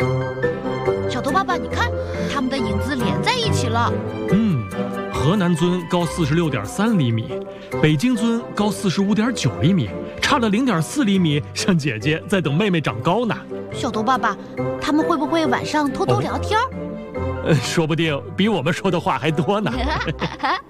小头爸爸，你看，它们的影子连在一起了。 河南尊高46.3厘米，北京尊高45.9厘米，差了0.4厘米，像姐姐在等妹妹长高呢。 小头爸爸，他们会不会晚上偷偷聊天？ 说不定比我们说的话还多呢。